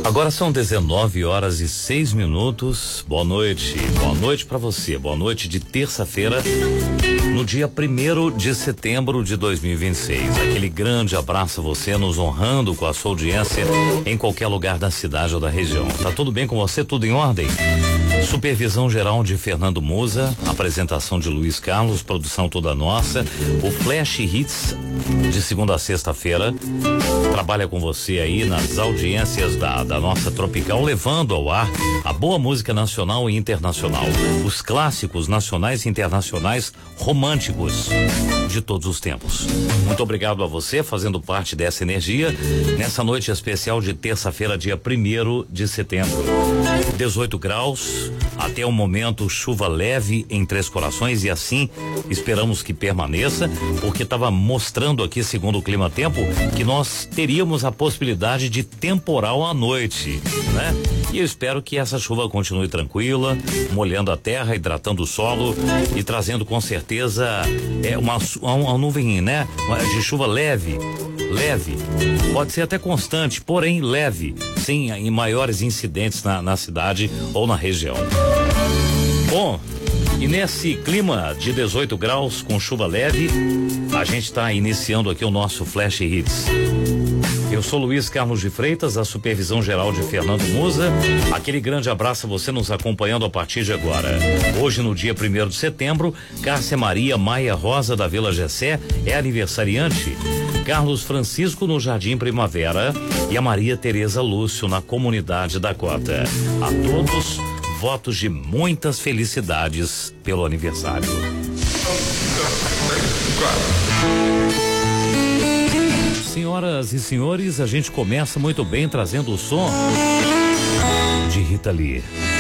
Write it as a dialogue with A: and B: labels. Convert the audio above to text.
A: Agora são 19h06. Boa noite para você. Boa noite de terça-feira, no dia 1º de setembro de 2026. Aquele grande abraço a você, nos honrando com a sua audiência em qualquer lugar da cidade ou da região. Tá tudo bem com você? Tudo em ordem? Supervisão geral de Fernando Musa, apresentação de Luiz Carlos, produção toda nossa. O Flash Hits de segunda a sexta-feira trabalha com você aí nas audiências da nossa Tropical, levando ao ar a boa música nacional e internacional, os clássicos nacionais e internacionais românticos de todos os tempos. Muito obrigado a você fazendo parte dessa energia nessa noite especial de terça-feira, dia 1º de setembro. 18 graus, até o momento chuva leve em Três Corações, e assim esperamos que permaneça, porque estava mostrando aqui, segundo o Clima Tempo, que nós teríamos a possibilidade de temporal à noite, né? E eu espero que essa chuva continue tranquila, molhando a terra, hidratando o solo e trazendo com certeza uma nuvem, né? De chuva leve, pode ser até constante, porém leve, sem maiores incidentes na cidade ou na região. Bom, e nesse clima de 18 graus com chuva leve, a gente está iniciando aqui o nosso Flash Hits. Eu sou Luiz Carlos de Freitas, a supervisão geral de Fernando Musa. Aquele grande abraço a você nos acompanhando a partir de agora. Hoje, no dia 1º de setembro, Cássia Maria Maia Rosa da Vila Gessé é aniversariante. Carlos Francisco no Jardim Primavera e a Maria Tereza Lúcio na Comunidade da Cota. A todos, votos de muitas felicidades pelo aniversário. Senhoras e senhores, a gente começa muito bem trazendo o som de Rita Lee.